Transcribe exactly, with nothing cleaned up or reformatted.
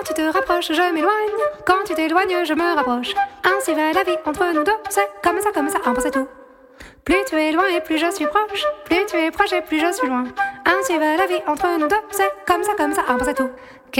Tu te rapproches, je m'éloigne. Quand tu t'éloignes, je me rapproche. Ainsi va la vie entre nous deux. C'est comme ça, comme ça, un peu c'est tout. Plus tu es loin et plus je suis proche. Plus tu es proche et plus je suis loin. Ainsi va la vie entre nous deux. C'est comme ça, comme ça, un peu c'est tout.